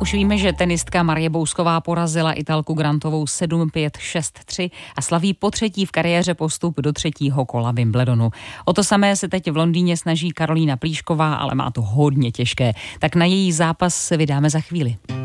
Už víme, že tenistka Marie Bousková porazila Italku Grantovou 7-5, 6-3 a slaví potřetí v kariéře postup do třetího kola Wimbledonu. O to samé se teď v Londýně snaží Karolína Plíšková, ale má to hodně těžké. Tak na její zápas se vydáme za chvíli.